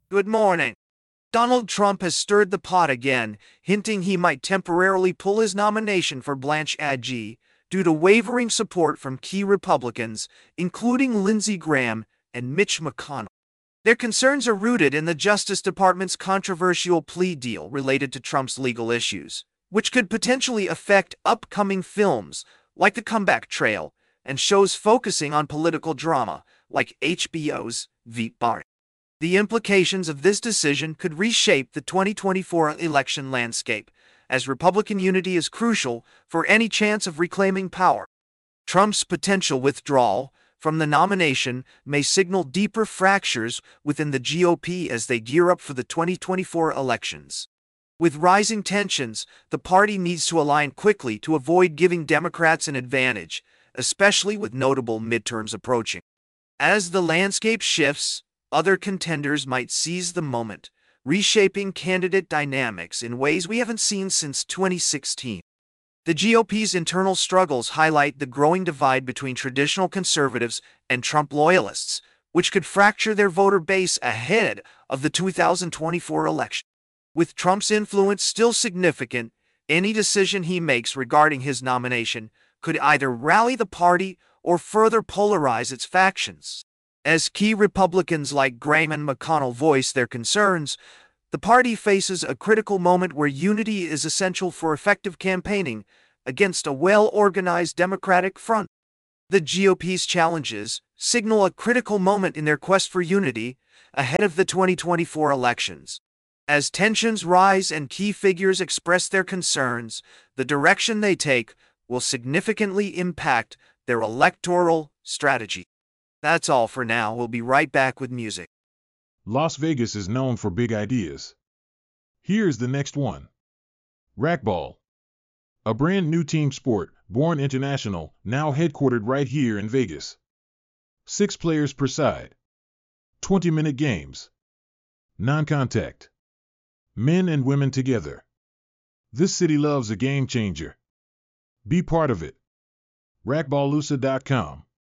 Good morning. Donald Trump has stirred the pot again, hinting he might temporarily pull his nomination for Blanche Agee due to wavering support from key Republicans, including Lindsey Graham and Mitch McConnell. Their concerns are rooted in the Justice Department's controversial plea deal related to Trump's legal issues, which could potentially affect upcoming films like The Comeback Trail and shows focusing on political drama like HBO's Veep Bar. The implications of this decision could reshape the 2024 election landscape, as Republican unity is crucial for any chance of reclaiming power. Trump's potential withdrawal from the nomination may signal deeper fractures within the GOP as they gear up for the 2024 elections. With rising tensions, the party needs to align quickly to avoid giving Democrats an advantage, especially with notable midterms approaching. As the landscape shifts, other contenders might seize the moment, reshaping candidate dynamics in ways we haven't seen since 2016. The GOP's internal struggles highlight the growing divide between traditional conservatives and Trump loyalists, which could fracture their voter base ahead of the 2024 election. With Trump's influence still significant, any decision he makes regarding his nomination could either rally the party or further polarize its factions. As key Republicans like Graham and McConnell voice their concerns, the party faces a critical moment where unity is essential for effective campaigning against a well-organized Democratic front. The GOP's challenges signal a critical moment in their quest for unity ahead of the 2024 elections. As tensions rise and key figures express their concerns, the direction they take will significantly impact their electoral strategy. That's all for now. We'll be right back with music. Las Vegas is known for big ideas. Here's the next one. Racquetball. A brand new team sport, born international, now headquartered right here in Vegas. 6 players per side. 20-minute games. Non-contact. Men and women together. This city loves a game changer. Be part of it. Racquetballusa.com